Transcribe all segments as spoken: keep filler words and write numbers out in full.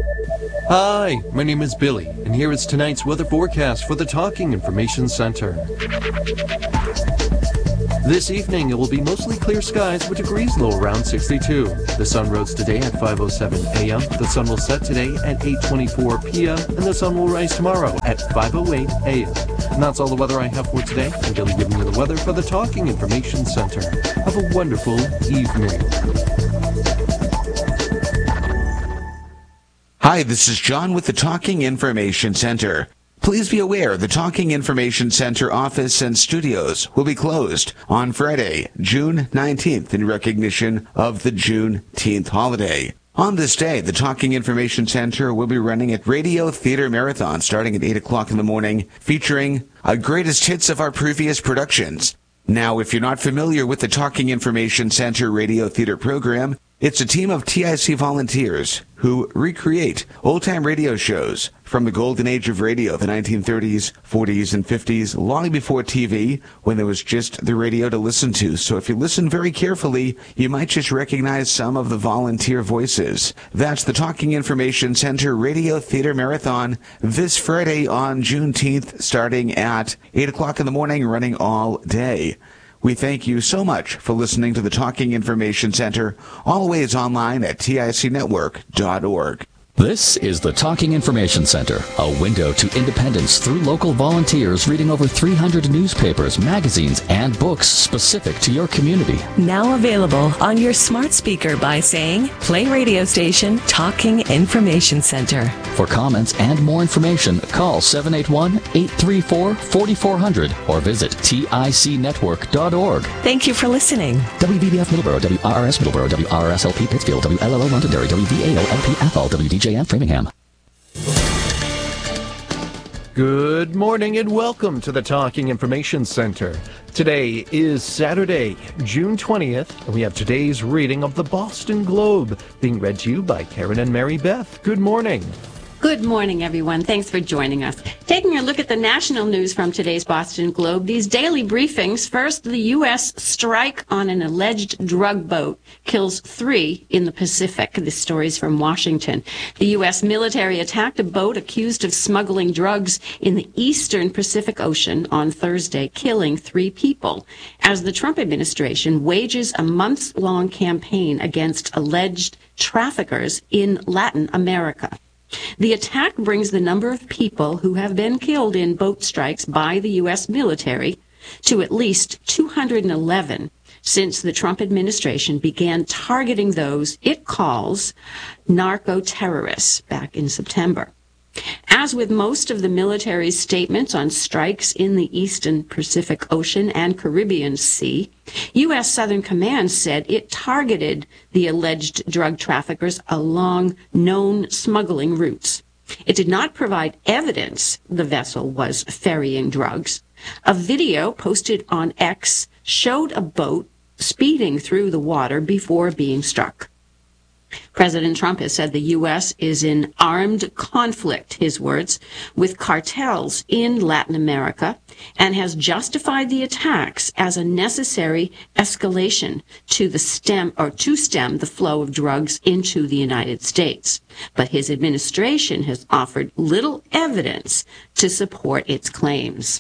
Hi, my name is Billy, and here is tonight's weather forecast for the Talking Information Center. This evening, it will be mostly clear skies with degrees low around sixty-two. The sun rose today at five oh seven a.m. The sun will set today at eight twenty-four p.m. and the sun will rise tomorrow at five oh eight a.m. And that's all the weather I have for today. I'm Billy giving you the weather for the Talking Information Center. Have a wonderful evening. Hi, this is John with the Talking Information Center. Please be aware the Talking Information Center office and studios will be closed on Friday, June nineteenth, in recognition of the Juneteenth holiday. On this day, the Talking Information Center will be running a radio theater marathon starting at eight o'clock in the morning, featuring a greatest hits of our previous productions. Now, if you're not familiar with the Talking Information Center radio theater program, it's a team of T I C volunteers who recreate old-time radio shows from the golden age of radio, the nineteen thirties, forties, and fifties, long before T V, when there was just the radio to listen to. So if you listen very carefully, you might just recognize some of the volunteer voices. That's the Talking Information Center Radio Theater Marathon this Friday on Juneteenth, starting at eight o'clock in the morning, running all day. We thank you so much for listening to the Talking Information Center, always online at T I C network dot org. This is the Talking Information Center, a window to independence through local volunteers reading over three hundred newspapers, magazines, and books specific to your community. Now available on your smart speaker by saying, play radio station Talking Information Center. For comments and more information, call seven eight one, eight three four, four four zero zero or visit T I C network dot org. Thank you for listening. W B B F Middleborough, W R R S Middleborough, W R R S L P Pittsfield, W L L O Londonderry, W V A O L P Athol, W D J M Framingham. Good morning and welcome to the Talking Information Center. Today is Saturday, June twentieth, and we have today's reading of the Boston Globe being read to you by Karen and Mary Beth. Good morning. Good morning, everyone. Thanks for joining us. Taking a look at the national news from today's Boston Globe, these daily briefings. First, the U S strike on an alleged drug boat kills three in the Pacific. This story is from Washington. The U S military attacked a boat accused of smuggling drugs in the eastern Pacific Ocean on Thursday, killing three people, as the Trump administration wages a months-long campaign against alleged traffickers in Latin America. The attack brings the number of people who have been killed in boat strikes by the U S military to at least two hundred eleven since the Trump administration began targeting those it calls narco-terrorists back in September. As with most of the military's statements on strikes in the eastern Pacific Ocean and Caribbean Sea, U S Southern Command said it targeted the alleged drug traffickers along known smuggling routes. It did not provide evidence the vessel was ferrying drugs. A video posted on X showed a boat speeding through the water before being struck. President Trump has said the U S is in armed conflict, his words, with cartels in Latin America, and has justified the attacks as a necessary escalation to the stem or to stem the flow of drugs into the United States. But his administration has offered little evidence to support its claims.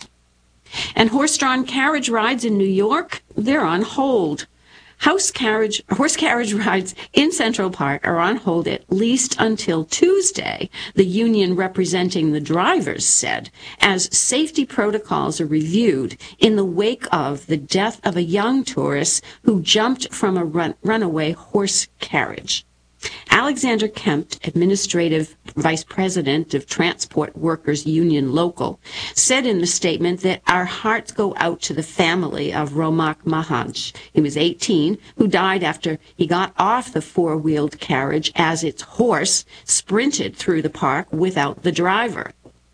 And horse-drawn carriage rides in New York, they're on hold. House carriage, horse carriage rides in Central Park are on hold at least until Tuesday, the union representing the drivers said, as safety protocols are reviewed in the wake of the death of a young tourist who jumped from a run, runaway horse carriage. Alexander Kemp, Administrative Vice President of Transport Workers Union Local, said in the statement that our hearts go out to the family of Romak Mahaj. He was eighteen, who died after he got off the four-wheeled carriage as its horse sprinted through the park without the driver.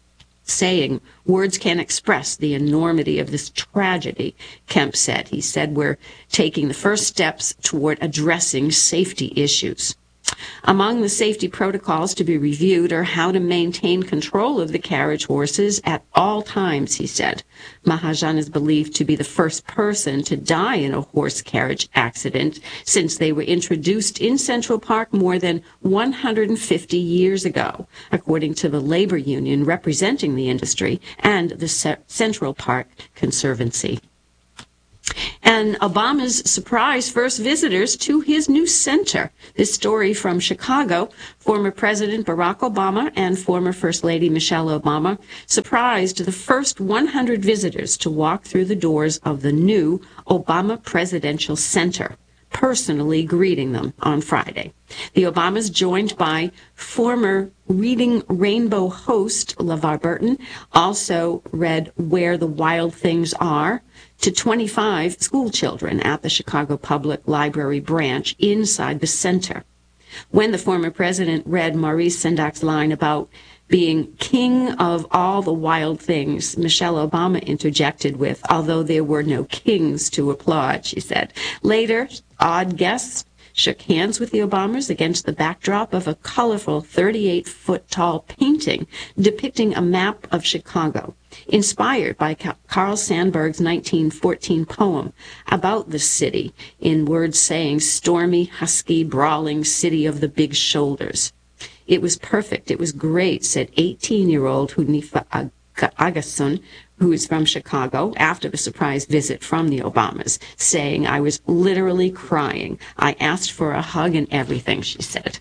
Saying, words can't express the enormity of this tragedy, Kemp said. He said, we're taking the first steps toward addressing safety issues. Among the safety protocols to be reviewed are how to maintain control of the carriage horses at all times, he said. Mahajan is believed to be the first person to die in a horse carriage accident since they were introduced in Central Park more than one hundred fifty years ago, according to the labor union representing the industry and the C- Central Park Conservancy. And Obama's surprise first visitors to his new center. This story from Chicago. Former President Barack Obama and former First Lady Michelle Obama surprised the first one hundred visitors to walk through the doors of the new Obama Presidential Center, personally greeting them on Friday. The Obamas, joined by former Reading Rainbow host LeVar Burton, also read Where the Wild Things Are to twenty-five school children at the Chicago Public Library branch inside the center. When the former president read Maurice Sendak's line about being king of all the wild things, Michelle Obama interjected with, although there were no kings to applaud, she said. Later, odd guests shook hands with the Obamas against the backdrop of a colorful thirty-eight foot tall painting depicting a map of Chicago, inspired by Carl Sandburg's nineteen fourteen poem about the city, in words saying, stormy, husky, brawling city of the big shoulders. It was perfect. It was great, said eighteen-year-old Hunifa Agason, who is from Chicago, after the surprise visit from the Obamas, saying, I was literally crying. I asked for a hug and everything, she said.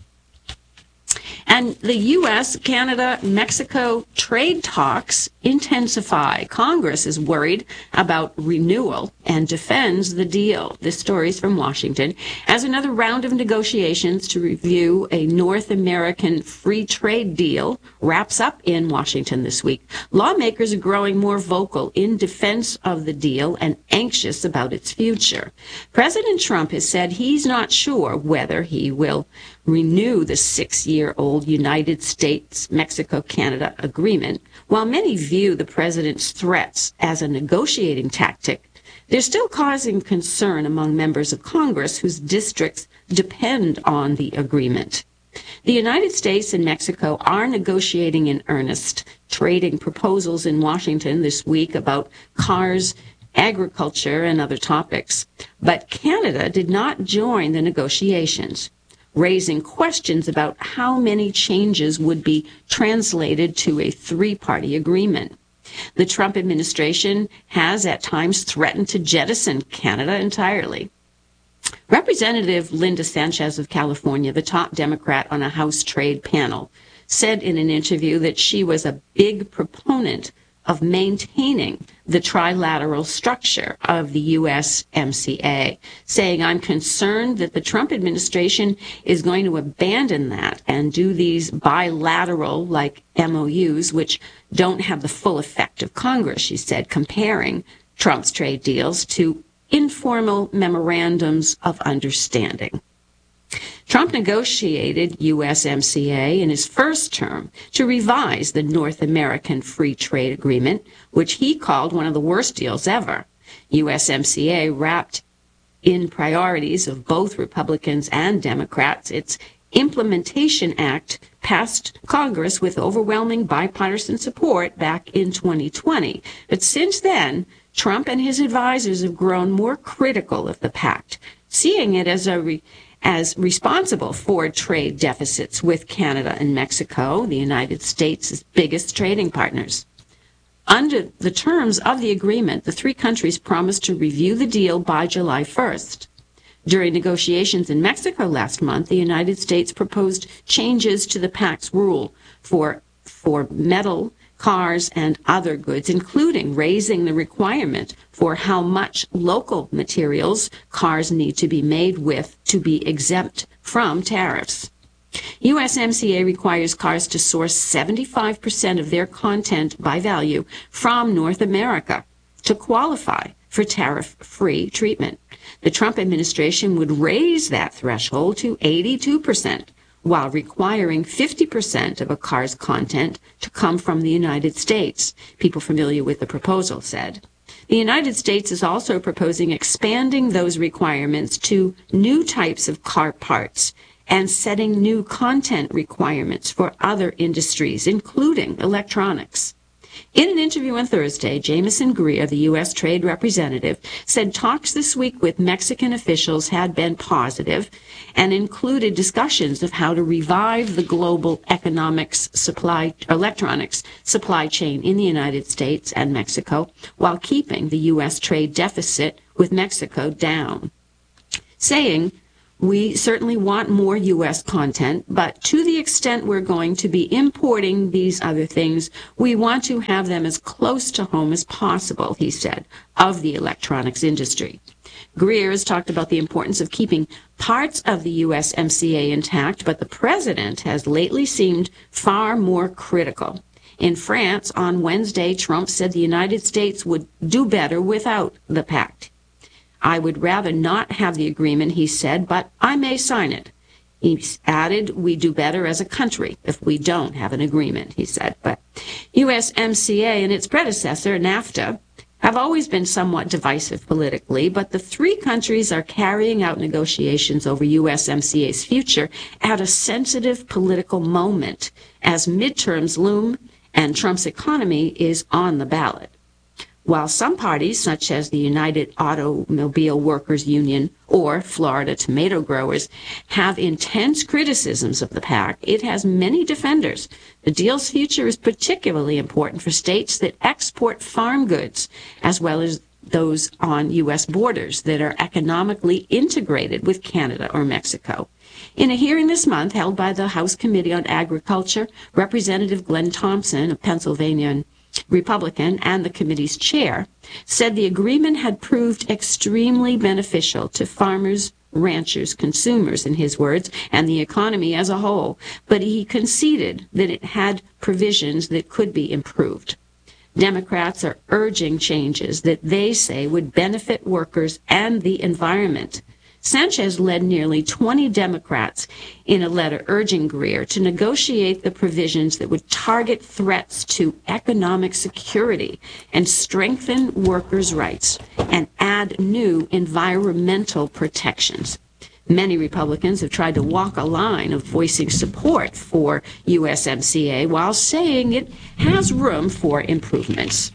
And the U S Canada Mexico trade talks intensify. Congress is worried about renewal and defends the deal. This story is from Washington. As another round of negotiations to review a North American free trade deal wraps up in Washington this week, lawmakers are growing more vocal in defense of the deal and anxious about its future. President Trump has said he's not sure whether he will renew the six-year-old United States-Mexico-Canada agreement. While many view the president's threats as a negotiating tactic, they're still causing concern among members of Congress whose districts depend on the agreement. The United States and Mexico are negotiating in earnest, trading proposals in Washington this week about cars, agriculture, and other topics. But Canada did not join the negotiations, raising questions about how many changes would be translated to a three-party agreement. The Trump administration has at times threatened to jettison Canada entirely. Representative Linda Sanchez of California, the top Democrat on a House trade panel, said in an interview that she was a big proponent of maintaining the trilateral structure of the U S M C A, saying, I'm concerned that the Trump administration is going to abandon that and do these bilateral, like M O Us, which don't have the full effect of Congress, she said, comparing Trump's trade deals to informal memorandums of understanding. Trump negotiated U S M C A in his first term to revise the North American Free Trade Agreement, which he called one of the worst deals ever. U S M C A wrapped in priorities of both Republicans and Democrats. Its Implementation Act passed Congress with overwhelming bipartisan support back in twenty twenty. But since then, Trump and his advisors have grown more critical of the pact, seeing it as a re- as responsible for trade deficits with Canada and Mexico, the United States' biggest trading partners. Under the terms of the agreement, the three countries promised to review the deal by July first. During negotiations in Mexico last month, the United States proposed changes to the pact's rule for, for metal, cars, and other goods, including raising the requirement for how much local materials cars need to be made with to be exempt from tariffs. U S M C A requires cars to source seventy-five percent of their content by value from North America to qualify for tariff-free treatment. The Trump administration would raise that threshold to eighty-two percent, while requiring fifty percent of a car's content to come from the United States, people familiar with the proposal said. The United States is also proposing expanding those requirements to new types of car parts and setting new content requirements for other industries, including electronics. In an interview on Thursday, Jamieson Greer, the U S trade representative, said talks this week with Mexican officials had been positive and included discussions of how to revive the global economics supply, electronics supply chain in the United States and Mexico while keeping the U S trade deficit with Mexico down, saying, "We certainly want more U S content, but to the extent we're going to be importing these other things, we want to have them as close to home as possible," he said, of the electronics industry. Greer has talked about the importance of keeping parts of the U S M C A intact, but the president has lately seemed far more critical. In France, on Wednesday, Trump said the United States would do better without the pact. "I would rather not have the agreement," he said, "but I may sign it." He added, "We do better as a country if we don't have an agreement," he said. But U S M C A and its predecessor, NAFTA, have always been somewhat divisive politically, but the three countries are carrying out negotiations over U S M C A's future at a sensitive political moment as midterms loom and Trump's economy is on the ballot. While some parties, such as the United Automobile Workers Union or Florida Tomato Growers, have intense criticisms of the pact, it has many defenders. The deal's future is particularly important for states that export farm goods, as well as those on U S borders that are economically integrated with Canada or Mexico. In a hearing this month held by the House Committee on Agriculture, Representative Glenn Thompson of Pennsylvania, Republican, and the committee's chair, said the agreement had proved extremely beneficial to farmers, ranchers, consumers, in his words, and the economy as a whole, but he conceded that it had provisions that could be improved. Democrats are urging changes that they say would benefit workers and the environment. Sanchez led nearly twenty Democrats in a letter urging Greer to negotiate the provisions that would target threats to economic security and strengthen workers' rights and add new environmental protections. Many Republicans have tried to walk a line of voicing support for U S M C A while saying it has room for improvements.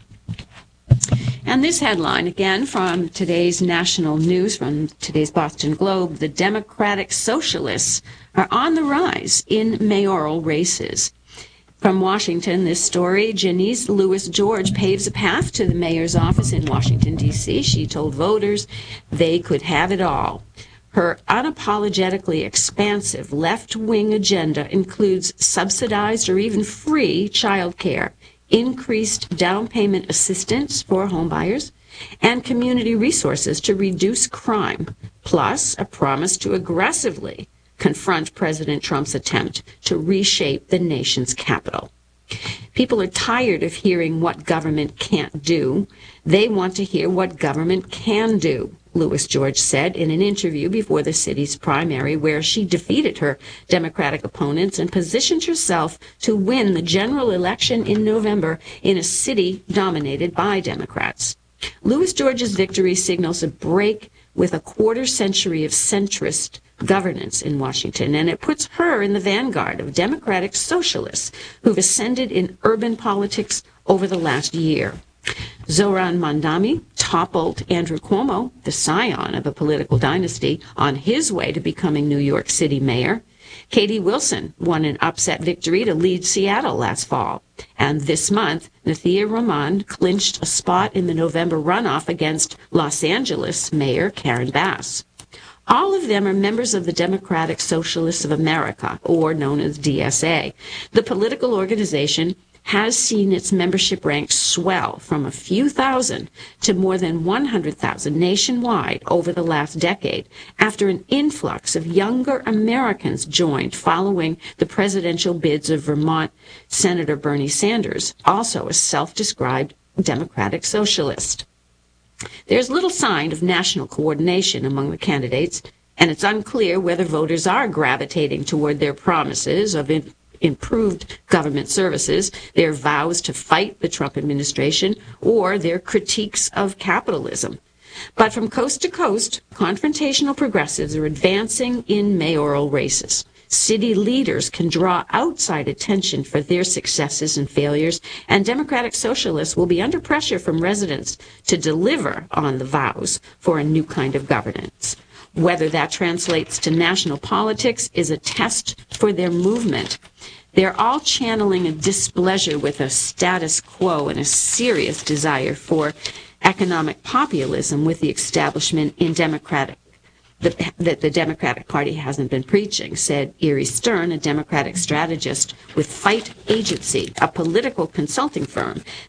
And this headline, again, from today's national news, from today's Boston Globe: the Democratic Socialists are on the rise in mayoral races. From Washington, this story: Janice Lewis George paves a path to the mayor's office in Washington, D C She told voters they could have it all. Her unapologetically expansive left-wing agenda includes subsidized or even free child care, increased down payment assistance for homebuyers, and community resources to reduce crime, plus a promise to aggressively confront President Trump's attempt to reshape the nation's capital. People are tired of hearing what government can't do. They want to hear what government can do, Lewis George said in an interview before the city's primary, where she defeated her Democratic opponents and positioned herself to win the general election in November in a city dominated by Democrats. Lewis George's victory signals a break with a quarter century of centrist governance in Washington, and it puts her in the vanguard of Democratic socialists who've ascended in urban politics over the last year. Zohran Mamdani toppled Andrew Cuomo, the scion of a political dynasty, on his way to becoming New York City mayor. Katie Wilson won an upset victory to lead Seattle last fall. And this month, Nathia Rahman clinched a spot in the November runoff against Los Angeles Mayor Karen Bass. All of them are members of the Democratic Socialists of America, or known as D S A. The political organization has seen its membership ranks swell from a few thousand to more than one hundred thousand nationwide over the last decade, after an influx of younger Americans joined following the presidential bids of Vermont Senator Bernie Sanders, also a self-described Democratic socialist. There's little sign of national coordination among the candidates, and it's unclear whether voters are gravitating toward their promises of in- improved government services, their vows to fight the Trump administration, or their critiques of capitalism. But from coast to coast, confrontational progressives are advancing in mayoral races. City leaders can draw outside attention for their successes and failures, and Democratic Socialists will be under pressure from residents to deliver on the vows for a new kind of governance. Whether that translates to national politics is a test for their movement. They're all channeling a displeasure with a status quo and a serious desire for economic populism with the establishment in Democratic The, that the Democratic Party hasn't been preaching, said Erie Stern, a Democratic strategist with Fight Agency, a political consulting firm